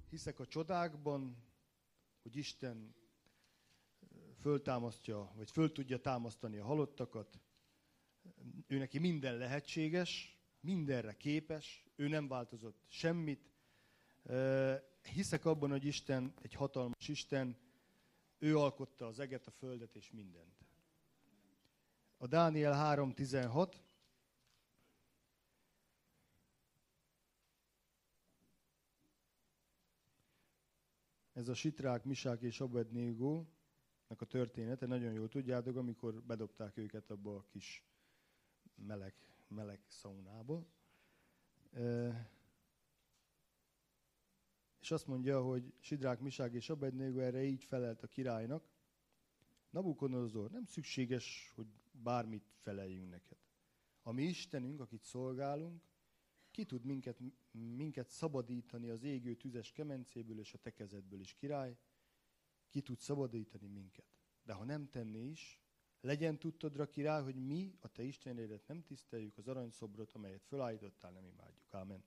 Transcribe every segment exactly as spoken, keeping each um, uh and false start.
Hiszek a csodákban, hogy Isten föltámasztja, vagy föl tudja támasztani a halottakat. Ő neki minden lehetséges, mindenre képes, ő nem változott semmit. Hiszek abban, hogy Isten egy hatalmas Isten, ő alkotta az eget, a földet és mindent. A Dániel három tizenhat. Ez a Sitrák, Misák és Abednégónak a története, nagyon jól tudjátok, amikor bedobták őket abba a kis meleg, meleg szaunába. E, és azt mondja, hogy Sidrák, Misák és Abednégó erre így felelt a királynak: Nabukodonozor, nem szükséges, hogy bármit feleljünk neked. A mi Istenünk, akit szolgálunk, ki tud minket, minket szabadítani az égő tüzes kemencéből és a te kezedből is, király. Ki tud szabadítani minket. De ha nem tenné is, legyen tudtodra, király, hogy mi a te Istenédet nem tiszteljük, az aranyszobrot, amelyet fölállítottál, nem imádjuk. Ámen.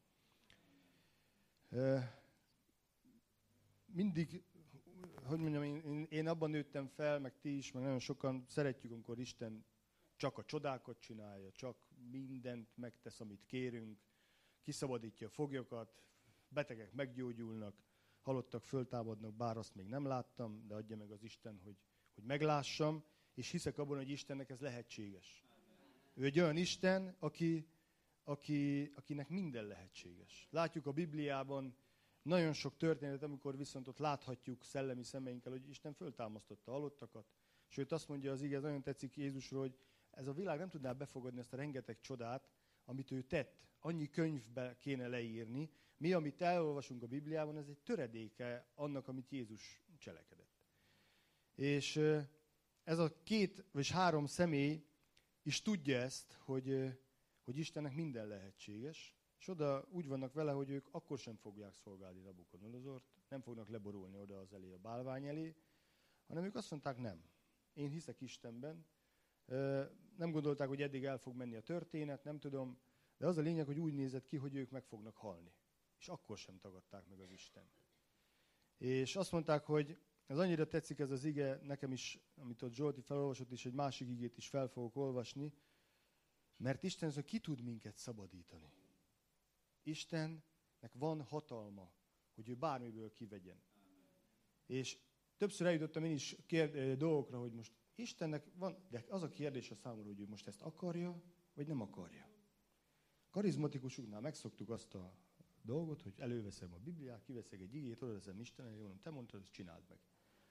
Mindig, hogy mondjam, én, én abban nőttem fel, meg ti is, meg nagyon sokan szeretjük, amikor Isten csak a csodákat csinálja, csak mindent megtesz, amit kérünk, kiszabadítja a foglyokat, betegek meggyógyulnak, halottak föltámadnak, bár azt még nem láttam, de adja meg az Isten, hogy, hogy meglássam, és hiszek abban, hogy Istennek ez lehetséges. Ő egy olyan Isten, aki, aki, akinek minden lehetséges. Látjuk a Bibliában nagyon sok történet, amikor viszont ott láthatjuk szellemi szemeinkkel, hogy Isten föltámasztotta a halottakat. Sőt, azt mondja az ige, nagyon tetszik Jézusról, hogy ez a világ nem tudná befogadni ezt a rengeteg csodát, amit ő tett. Annyi könyvbe kéne leírni. Mi, amit elolvasunk a Bibliában, ez egy töredéke annak, amit Jézus cselekedett. És ez a két vagy három személy is tudja ezt, hogy, hogy Istennek minden lehetséges, és oda úgy vannak vele, hogy ők akkor sem fogják szolgálni Nabukodonozort, nem fognak leborulni oda az elé, a bálvány elé, hanem ők azt mondták, nem. Én hiszek Istenben. Nem gondolták, hogy eddig el fog menni a történet, nem tudom, de az a lényeg, hogy úgy nézett ki, hogy ők meg fognak halni. És akkor sem tagadták meg az Isten. És azt mondták, hogy ez annyira tetszik ez az ige, nekem is, amit ott Zsolti felolvasott, és egy másik igét is fel fogok olvasni, mert Isten az, hogy ki tud minket szabadítani. Istennek van hatalma, hogy ő bármiből kivegyen. És többször eljutottam én is kérd, dolgokra, hogy most Istennek van, de az a kérdés a számomra, hogy ő most ezt akarja, vagy nem akarja. Karizmatikusoknál megszoktuk azt a dolgot, hogy előveszem a Bibliát, kiveszek egy igét, oda veszem Istenre, mondom, te mondtad, ezt csináld meg.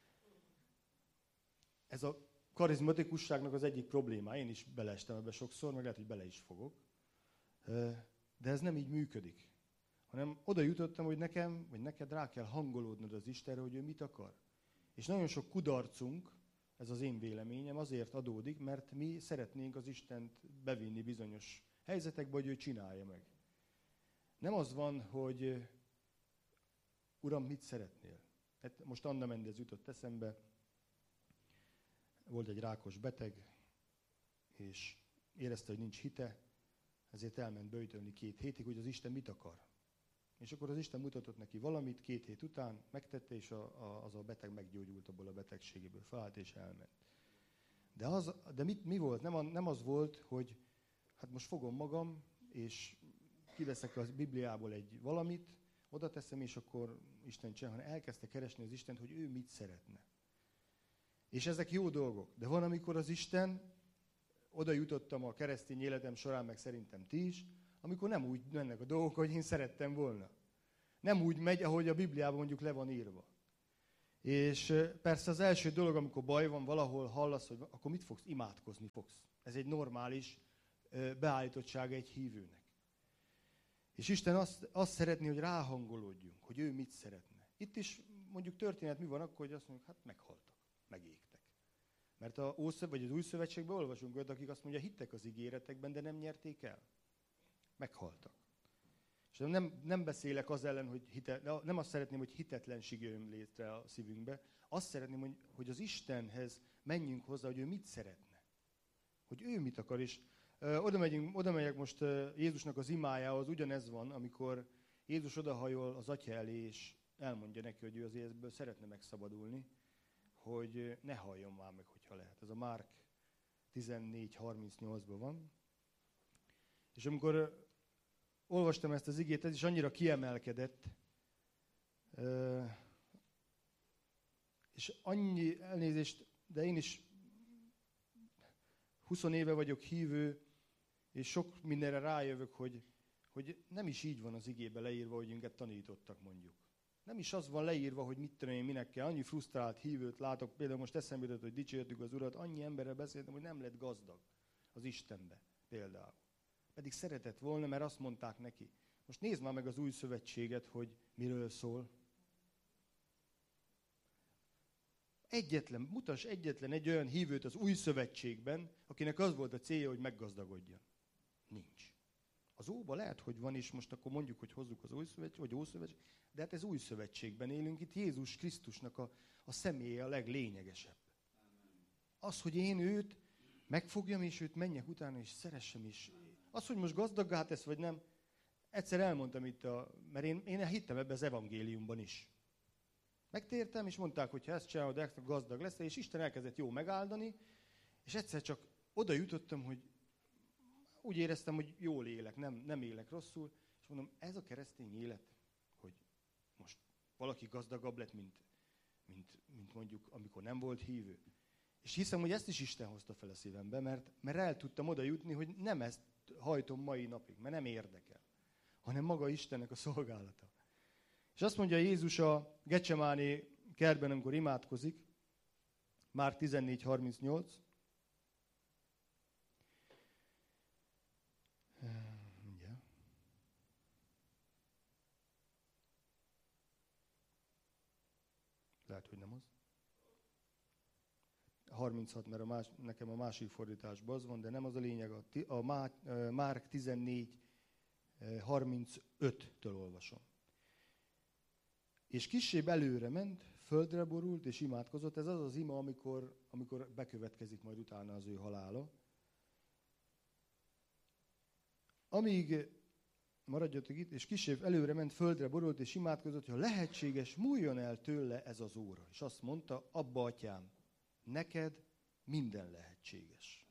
Ez a karizmatikusságnak az egyik problémája. Én is beleestem ebbe sokszor, meg lehet, hogy bele is fogok. De ez nem így működik. Hanem oda jutottam, hogy nekem, vagy neked rá kell hangolódnod az Istenre, hogy ő mit akar. És nagyon sok kudarcunk, ez az én véleményem, azért adódik, mert mi szeretnénk az Istent bevinni bizonyos helyzetekbe, hogy ő csinálja meg. Nem az van, hogy Uram, mit szeretnél? Hát most Anna Mendez jutott eszembe, volt egy rákos beteg, és érezte, hogy nincs hite, ezért elment böjtölni két hétig, hogy az Isten mit akar. És akkor az Isten mutatott neki valamit, két hét után megtette, és a, a, az a beteg meggyógyult abból a betegségéből, felállt és elment. De, az, de mit, mi volt? Nem, nem az volt, hogy hát most fogom magam, és kiveszek a Bibliából egy valamit, oda teszem, és akkor Isten csinál, hanem elkezdte keresni az Istent, hogy ő mit szeretne. És ezek jó dolgok. De van, amikor az Isten, oda jutottam a keresztény életem során, meg szerintem ti is, amikor nem úgy mennek a dolgok, hogy én szerettem volna. Nem úgy megy, ahogy a Bibliában mondjuk le van írva. És persze az első dolog, amikor baj van, valahol hallasz, hogy akkor mit fogsz? Imádkozni fogsz. Ez egy normális beállítottsága egy hívőnek. És Isten azt, azt szeretné, hogy ráhangolódjunk, hogy ő mit szeretne. Itt is mondjuk történet mi van akkor, hogy azt mondjuk, hát meghaltak, megégtek. Mert a Ószöv, vagy az Új Szövetségben olvasunk olyat, akik azt mondja, hittek az ígéretekben, de nem nyerték el. Meghaltak. És nem, nem beszélek az ellen, hogy hite, nem azt szeretném, hogy hitetlenség jöjjön létre a szívünkbe. Azt szeretném, hogy, hogy az Istenhez menjünk hozzá, hogy ő mit szeretne. Hogy ő mit akar. És ö, oda, megyünk, oda megyek most ö, Jézusnak az imájához, ugyanez van, amikor Jézus odahajol az Atya elé, és elmondja neki, hogy ő azért ebből szeretne megszabadulni, hogy ne halljon már meg, hogyha lehet. Ez a Márk tizennégy harmincnyolcban van. És amikor olvastam ezt az igét, ez is annyira kiemelkedett, és annyi elnézést, de én is húsz éve vagyok hívő, és sok mindenre rájövök, hogy, hogy nem is így van az igébe leírva, hogy minket tanítottak, mondjuk. Nem is az van leírva, hogy mit tudom én, minek kell. Annyi frusztrált hívőt látok, például most eszembe jutott, hogy dicsértük az Urat, annyi emberrel beszéltem, hogy nem lett gazdag az Istenbe például. Pedig szeretett volna, mert azt mondták neki. Most nézd már meg az új szövetséget, hogy miről szól. Egyetlen, mutass egyetlen egy olyan hívőt az új szövetségben, akinek az volt a célja, hogy meggazdagodjon. Nincs. Az óban lehet, hogy van, és most akkor mondjuk, hogy hozzuk az új szövetség, vagy ószövetség, de hát ez új szövetségben élünk, itt Jézus Krisztusnak a, a személye a leglényegesebb. Az, hogy én őt megfogjam, és őt menjek utána, és szeressem is. Az, hogy most gazdaggá tesz, vagy nem, egyszer elmondtam itt, a, mert én, én hittem ebbe az evangéliumban is. Megtértem, és mondták, hogy ha ezt csinálod, akkor gazdag lesz, és Isten elkezdett jó megáldani, és egyszer csak oda jutottam, hogy úgy éreztem, hogy jól élek, nem, nem élek rosszul, és mondom, ez a keresztény élet, hogy most valaki gazdagabb lett, mint, mint, mint mondjuk, amikor nem volt hívő. És hiszem, hogy ezt is Isten hozta fel a szívembe, mert, mert el tudtam oda jutni, hogy nem ezt hajtom mai napig, mert nem érdekel, hanem maga Istennek a szolgálata. És azt mondja Jézus a Gecsemáné kertben, amikor imádkozik, Márk tizennégy harmincnyolc. Mindjárt. Lehet, hogy nem az. harminchat, mert a más, nekem a másik fordításban az van, de nem az a lényeg. A, a Márk tizennégy harmincöttől olvasom. És kissé előre ment, földre borult és imádkozott. Ez az az ima, amikor, amikor bekövetkezik majd utána az ő halála. Amíg, maradjatok itt, és kissé előre ment, földre borult és imádkozott, hogy ha lehetséges, múljon el tőle ez az óra. És azt mondta, Abba, Atyám, neked minden lehetséges.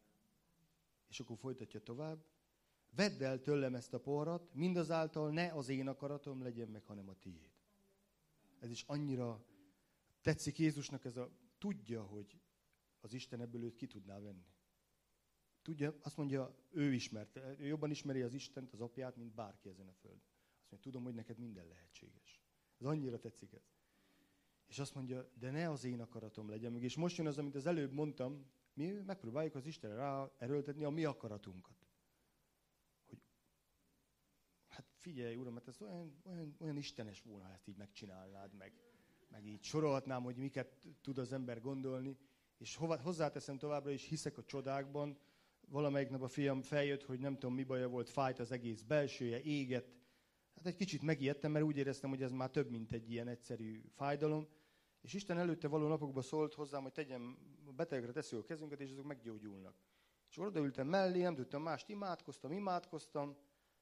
És akkor folytatja tovább. Vedd el tőlem ezt a poharat, mindazáltal ne az én akaratom legyen meg, hanem a tiéd. Ez is annyira tetszik Jézusnak, ez a tudja, hogy az Isten ebből őt ki tudná venni. Tudja, azt mondja, ő ismerte, ő jobban ismeri az Istent, az apját, mint bárki ezen a földön. Azt mondja, tudom, hogy neked minden lehetséges. Ez annyira tetszik ez. És azt mondja, de ne az én akaratom legyen meg. És most jön az, amit az előbb mondtam, mi megpróbáljuk az Istenre rá erőltetni a mi akaratunkat. Hogy, hát figyelj, Uram, hát ez olyan, olyan, olyan istenes volna, ha ezt így megcsinálnád, meg, meg így sorolhatnám, hogy miket tud az ember gondolni. És hozzáteszem továbbra is, hiszek a csodákban. Valamelyik nap a fiam feljött, hogy nem tudom mi baja volt, fájt az egész belsője, égett. Hát egy kicsit megijedtem, mert úgy éreztem, hogy ez már több, mint egy ilyen egyszerű fájdalom. És Isten előtte való napokban szólt hozzám, hogy tegyem, a betegekre teszi a kezünket, és azok meggyógyulnak. És odaültem mellé, nem tudtam mást, imádkoztam, imádkoztam.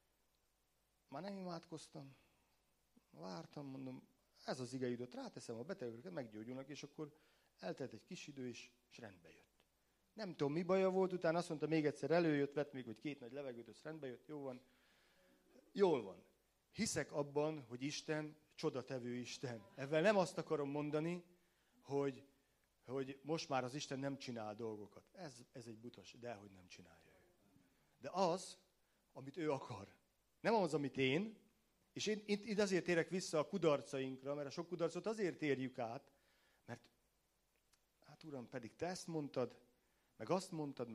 Már nem imádkoztam. Vártam, mondom, ez az ige jutott, ráteszem a betegekre, meggyógyulnak, és akkor eltelt egy kis idő, és, és rendbe jött. Nem tudom, mi baja volt, utána azt mondta, még egyszer előjött, vett még, hogy két nagy levegőt, az rendbe jött, jó van. Jól van. Hiszek abban, hogy Isten csodatevő Isten. Ezzel nem azt akarom mondani, hogy, hogy most már az Isten nem csinál dolgokat. Ez, ez egy butas, de hogy nem csinálja ő. De az, amit ő akar. Nem az, amit én, és én itt, itt azért térek vissza a kudarcainkra, mert a sok kudarcot azért érjük át, mert hát Uram, pedig te ezt mondtad, meg azt mondtad,